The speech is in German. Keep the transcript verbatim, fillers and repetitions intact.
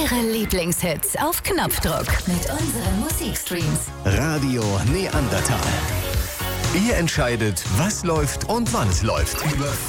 Ihre Lieblingshits auf Knopfdruck mit unseren Musikstreams. Radio Neandertal. Ihr entscheidet, was läuft und wann es läuft. Über